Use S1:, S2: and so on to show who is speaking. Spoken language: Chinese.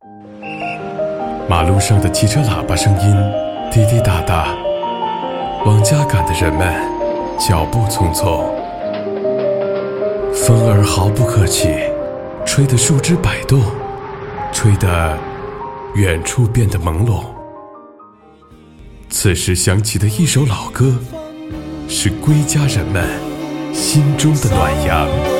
S1: 马路上的汽车喇叭声音滴滴答答，往家赶的人们脚步匆匆。风儿毫不客气，吹得树枝摆动，吹得远处变得朦胧。此时响起的一首老歌，是归家人们心中的暖阳。